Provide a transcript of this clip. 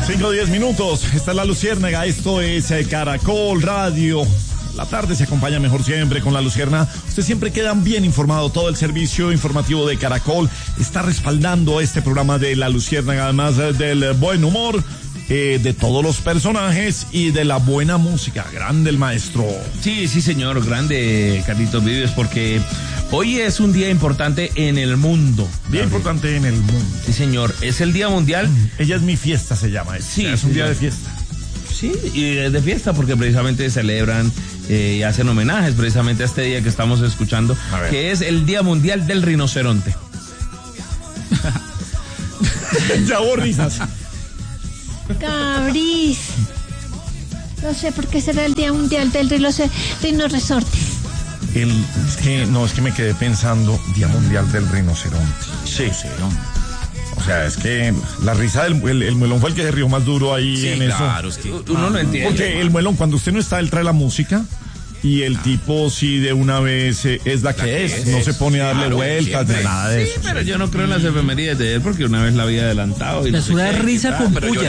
5:10. Esta es La Luciérnaga, esto es Caracol Radio. La tarde se acompaña mejor siempre con La Lucierna. Usted siempre queda bien informado. Todo el servicio informativo de Caracol está respaldando este programa de La Luciérnaga, además del buen humor, de todos los personajes y de la buena música. Grande el maestro. Sí, señor, grande Carlitos Vives, porque hoy es un día importante en el mundo. Bien importante en el mundo. Sí, señor, es el Día Mundial. Ella es mi fiesta, se llama. Sí, es un día de fiesta. Sí, y es de fiesta porque precisamente celebran y hacen homenajes precisamente a este día que estamos escuchando, que es el Día Mundial del Rinoceronte. Ya hubo risas. Cabris. No sé por qué será el Día Mundial del Rinoceronte. Es que me quedé pensando, Día Mundial del Rinoceronte. Sí. O sea, es que la risa del el muelón fue el que se rió más duro ahí en eso. Claro, es que uno no entiende. Porque el muelón, cuando usted no está, él trae la música y el tipo sí de una vez es la que es. No se pone a darle vueltas de nada de eso. Sí, pero yo no creo en las efemerías de él porque una vez la había adelantado. La suda risa con puya.